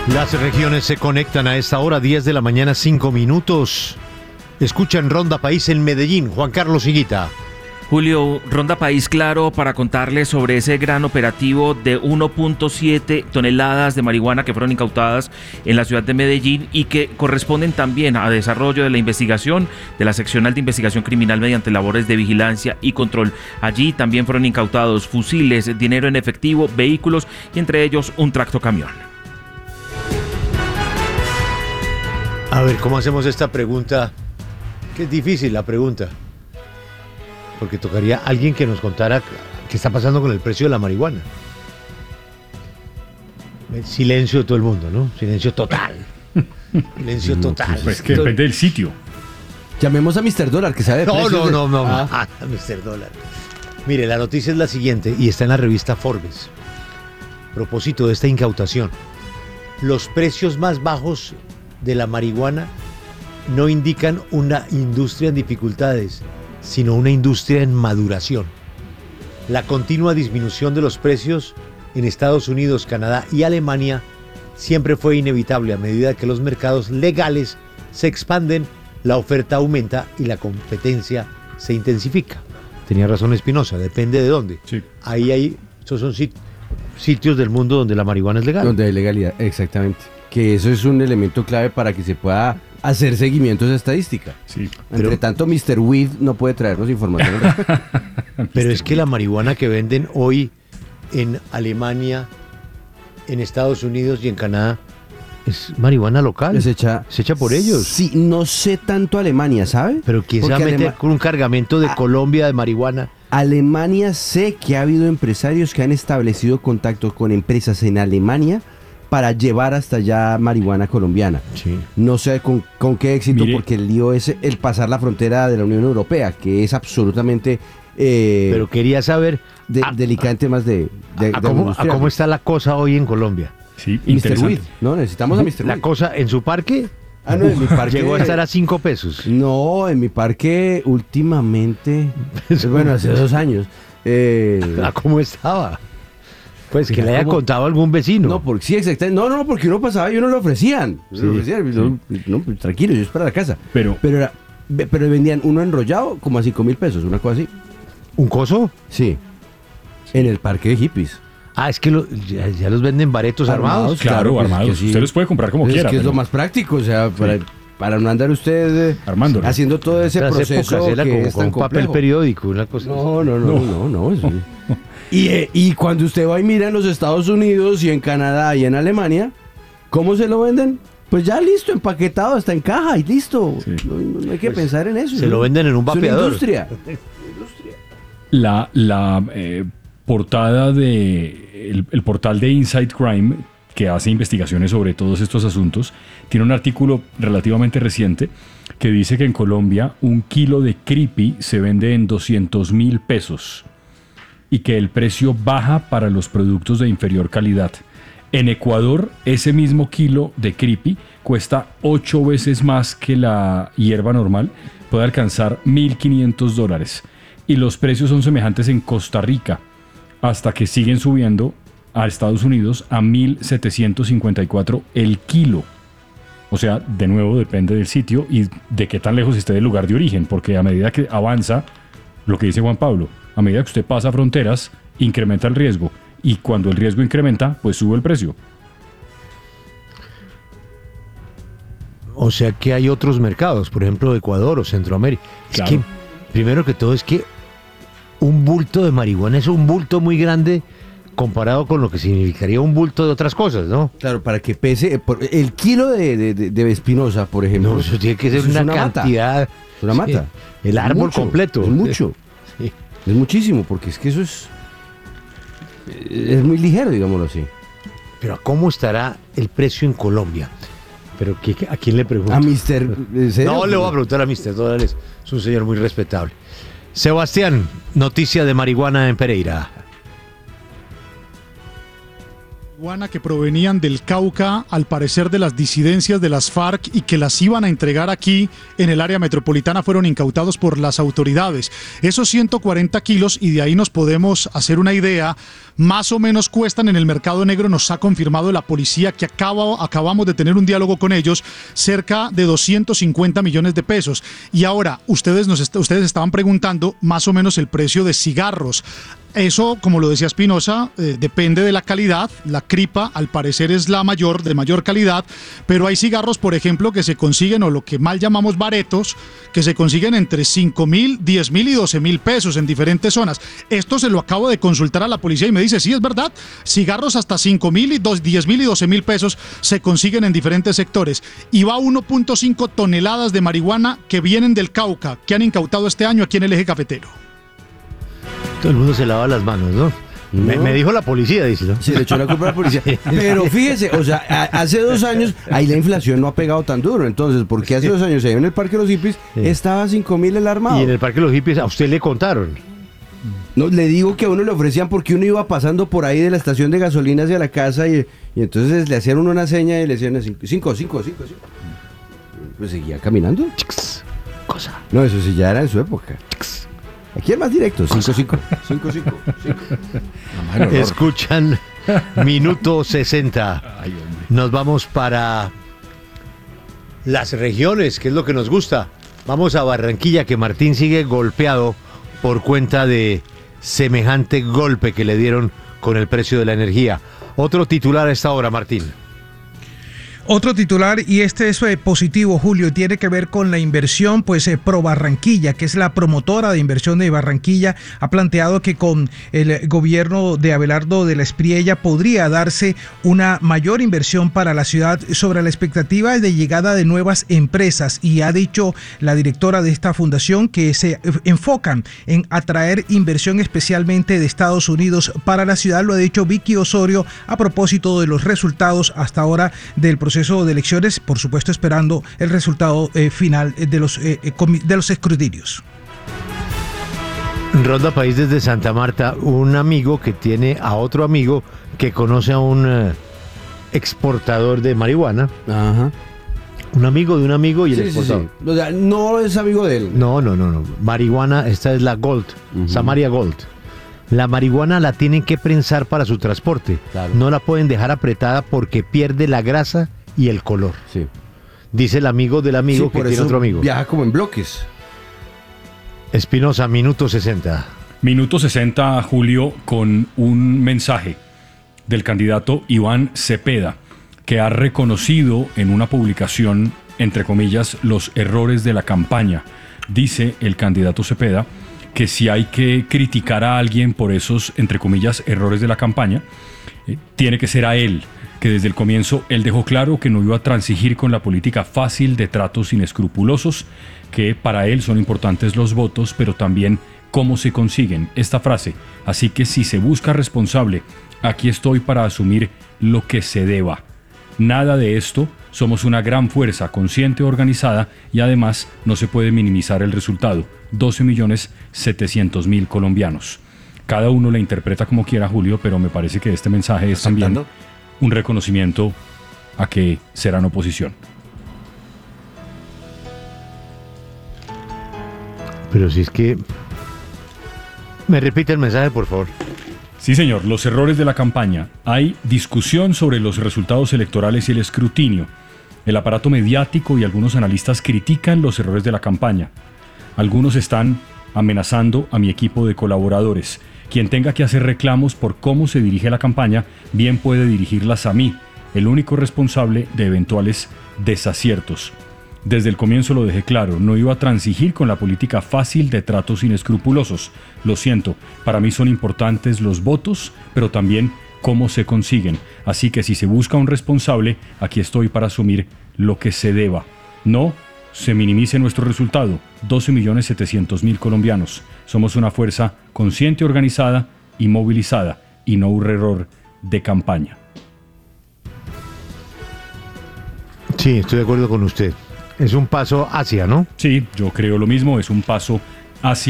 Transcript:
Las regiones se conectan a esta hora, 10 de la mañana, 5 minutos. Escuchan Ronda País en Medellín. Juan Carlos Higuita. Julio, Ronda País Claro para contarles sobre ese gran operativo de 1.7 toneladas de marihuana que fueron incautadas en la ciudad de Medellín y que corresponden también a desarrollo de la investigación de la Seccional de Investigación Criminal mediante labores de vigilancia y control. Allí también fueron incautados fusiles, dinero en efectivo, vehículos y entre ellos un tractocamión. A ver, ¿cómo hacemos esta pregunta? Que es difícil la pregunta. Porque tocaría alguien que nos contara qué está pasando con el precio de la marihuana. Silencio de todo el mundo, ¿no? Silencio total. Silencio total. Pues que depende del sitio. Llamemos a Mr. Dólar, que sabe de precios. No. Mr. Dólar. Mire, la noticia es la siguiente y está en la revista Forbes. A propósito de esta incautación, los precios más bajos de la marihuana no indican una industria en dificultades, sino una industria en maduración. La continua disminución de los precios en Estados Unidos, Canadá y Alemania siempre fue inevitable a medida que los mercados legales se expanden, la oferta aumenta y la competencia se intensifica. Tenía razón Espinosa, depende de dónde. Sí. Esos son sitios del mundo donde la marihuana es legal. Donde hay legalidad, exactamente. Que eso es un elemento clave para que se pueda hacer seguimiento de esa estadística. Sí. Entre tanto, Mr. Weed no puede traernos información. Pero es que la marihuana que venden hoy en Alemania, en Estados Unidos y en Canadá es marihuana local. Se echa por ellos. Sí, no sé tanto Alemania, ¿sabe? Pero ¿quién se va a meter con un cargamento de Colombia de marihuana? Alemania, sé que ha habido empresarios que han establecido contacto con empresas en Alemania para llevar hasta allá marihuana colombiana. Sí. No sé con qué éxito, Mire, porque el lío es el pasar la frontera de la Unión Europea, que es absolutamente pero quería saber delicada en temas de cómo está la cosa hoy en Colombia. Sí, Mr. interesante. Weed, ¿no? Necesitamos a Mr. La Weed. cosa en su parque En mi parque llegó a estar a 5 pesos. No, en mi parque últimamente, bueno, hace 2 años. ¿Cómo estaba? Pues que Mira, le haya ¿cómo? contado a algún vecino. No, porque sí, exactamente. No, porque uno pasaba y uno lo ofrecían. Sí, Lo ofrecían. No, pues, tranquilo, yo es para la casa. Pero Pero vendían uno enrollado como a 5.000 pesos, una cosa así. ¿Un coso? Sí. En el parque de hippies. Es que ya los venden baretos armados. claro, pues, armados. que sí. Usted los puede comprar como Pues quiera. es que es pero- lo más práctico, o sea, para no andar usted Armándolo. haciendo todo ese En las proceso épocas era que como es tan con papel complejo. periódico, una cosa. No. Y cuando usted va y mira en los Estados Unidos y en Canadá y en Alemania, ¿cómo se lo venden? Pues ya listo, empaquetado, está en caja y listo. Sí. No hay que pensar en eso. Se lo venden en un Es una vapeador. industria. La portada de el portal de Inside Crime, que hace investigaciones sobre todos estos asuntos, tiene un artículo relativamente reciente que dice que en Colombia un kilo de creepy se vende en 200.000 pesos y que el precio baja para los productos de inferior calidad. En Ecuador, ese mismo kilo de creepy cuesta 8 veces más que la hierba normal, puede alcanzar $1.500. Y los precios son semejantes en Costa Rica, hasta que siguen subiendo a Estados Unidos a $1.754 el kilo. O sea, de nuevo depende del sitio y de qué tan lejos esté del lugar de origen, porque a medida que avanza, lo que dice Juan Pablo, a medida que usted pasa fronteras, incrementa el riesgo. Y cuando el riesgo incrementa, pues sube el precio. O sea que hay otros mercados, por ejemplo Ecuador o Centroamérica. Claro. Es que, primero que todo, es que un bulto de marihuana es un bulto muy grande comparado con lo que significaría un bulto de otras cosas, ¿no? Claro, para que pese. El kilo de espinosa, por ejemplo. No, eso tiene que ser eso es una mata. cantidad. Es una mata. Sí, el árbol mucho, completo. Es mucho. Sí. Es muchísimo, porque es que eso es muy ligero, digámoslo así. Pero ¿cómo estará el precio en Colombia? Pero ¿a quién le pregunto? A Mr. ¿en serio? No le voy a preguntar a Mr. Dólares. Es un señor muy respetable. Sebastián, noticia de marihuana en Pereira. Que provenían del Cauca, al parecer de las disidencias de las FARC, y que las iban a entregar aquí en el área metropolitana, fueron incautados por las autoridades. Esos 140 kilos, y de ahí nos podemos hacer una idea, más o menos cuestan en el mercado negro, nos ha confirmado la policía, que acabamos de tener un diálogo con ellos, cerca de 250 millones de pesos. Y ahora, ustedes estaban preguntando más o menos el precio de cigarros. Eso, como lo decía Espinosa, depende de la calidad. La Cripa, al parecer, es la de mayor calidad, pero hay cigarros, por ejemplo, que se consiguen, o lo que mal llamamos baretos, que se consiguen entre 5.000, 10.000 y 12.000 pesos en diferentes zonas. Esto se lo acabo de consultar a la policía y me dice, sí, es verdad, cigarros hasta 5.000, 10.000 y 12.000 pesos se consiguen en diferentes sectores. Y va 1.5 toneladas de marihuana que vienen del Cauca, que han incautado este año aquí en el eje cafetero. Todo el mundo se lava las manos, ¿no? No. Me dijo la policía, dice, ¿no? Sí, le echó la culpa a la policía. Pero fíjese, o sea, hace 2 años, ahí la inflación no ha pegado tan duro. Entonces, porque hace 2 años, ahí en el Parque de los Hippies, estaba 5.000 el armado. Y en el Parque de los Hippies, ¿a usted le contaron? No, le digo que a uno le ofrecían porque uno iba pasando por ahí de la estación de gasolina hacia la casa y entonces le hacían uno una seña y le decían 5. Pues seguía caminando. Cosa. No, eso sí ya era en su época. Aquí es más directo, 5. Escuchan Minuto 60. Nos vamos para las regiones, que es lo que nos gusta. Vamos a Barranquilla, que Martín sigue golpeado por cuenta de semejante golpe que le dieron con el precio de la energía. Otro titular a esta hora, Martín. Otro titular, y este es positivo, Julio, tiene que ver con la inversión, Pro Barranquilla, que es la promotora de inversión de Barranquilla, ha planteado que con el gobierno de Abelardo de la Espriella podría darse una mayor inversión para la ciudad sobre la expectativa de llegada de nuevas empresas, y ha dicho la directora de esta fundación que se enfocan en atraer inversión especialmente de Estados Unidos para la ciudad. Lo ha dicho Vicky Osorio a propósito de los resultados hasta ahora del proceso de elecciones, por supuesto esperando el resultado final de los escrutinios. Ronda País desde Santa Marta, un amigo que tiene a otro amigo que conoce a un exportador de marihuana. Ajá. Un amigo de un amigo y el Sí. exportador. O sea, no es amigo de él. No. Marihuana, esta es la Gold, Samaria Gold. La marihuana la tienen que prensar para su transporte. Claro. No la pueden dejar apretada porque pierde la grasa y el color. Sí. Dice el amigo del amigo Sí, que por tiene eso otro amigo. viaja como en bloques. Espinosa, Minuto 60. Minuto 60, Julio, con un mensaje del candidato Iván Cepeda, que ha reconocido en una publicación, entre comillas, los errores de la campaña. Dice el candidato Cepeda que si hay que criticar a alguien por esos, entre comillas, errores de la campaña, tiene que ser a él, que desde el comienzo él dejó claro que no iba a transigir con la política fácil de tratos inescrupulosos, que para él son importantes los votos, pero también cómo se consiguen. Esta frase, así que si se busca responsable, aquí estoy para asumir lo que se deba. Nada de esto, somos una gran fuerza consciente, organizada, y además no se puede minimizar el resultado. 12.700.000 colombianos. Cada uno la interpreta como quiera, Julio, pero me parece que este mensaje es también un reconocimiento a que serán oposición. Pero si es que... ¿Me repite el mensaje, por favor? Sí, señor, los errores de la campaña. Hay discusión sobre los resultados electorales y el escrutinio. El aparato mediático y algunos analistas critican los errores de la campaña. Algunos están amenazando a mi equipo de colaboradores. Quien tenga que hacer reclamos por cómo se dirige la campaña, bien puede dirigirlas a mí, el único responsable de eventuales desaciertos. Desde el comienzo lo dejé claro, no iba a transigir con la política fácil de tratos inescrupulosos. Lo siento, para mí son importantes los votos, pero también cómo se consiguen. Así que si se busca un responsable, aquí estoy para asumir lo que se deba. No se minimice nuestro resultado, 12.700.000 colombianos. Somos una fuerza consciente, organizada y movilizada, y no un error de campaña. Sí, estoy de acuerdo con usted. Es un paso hacia, ¿no? Sí, yo creo lo mismo, es un paso hacia